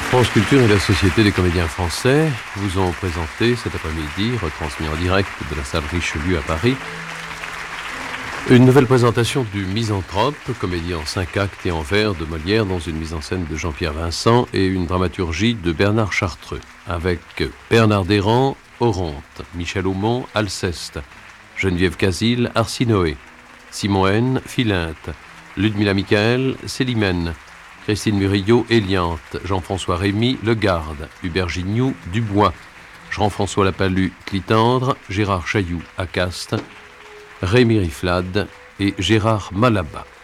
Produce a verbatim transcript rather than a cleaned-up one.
France Culture et la Société des comédiens français vous ont présenté cet après-midi, retransmis en direct de la salle Richelieu à Paris, une nouvelle présentation du Misanthrope, comédie en cinq actes et en vers de Molière dans une mise en scène de Jean-Pierre Vincent et une dramaturgie de Bernard Chartreux, avec Bernard Desrands, Oronte, Michel Aumont, Alceste, Geneviève Casil, Arsinoé, Simon N, Philinte, Ludmilla Michael, Célimène, Christine Murillo, Eliante, Jean-François Rémy, Le Garde, Hubert Gignoux, Dubois, Jean-François Lapalu, Clitandre, Gérard Chailloux, Acaste, Rémy Riflade et Gérard Malabat.